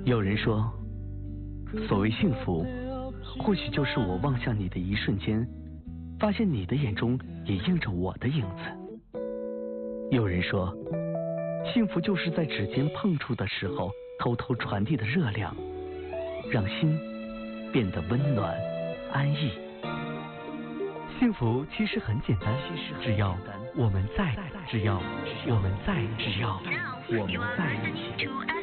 有人说，所谓幸福，或许就是我望向你的一瞬间，发现你的眼中也映着我的影子。有人说，幸福就是在指尖碰触的时候，偷偷传递的热量，让心变得温暖安逸。幸福其实很简单，只要我们在，只要我们在，只要我们在一起。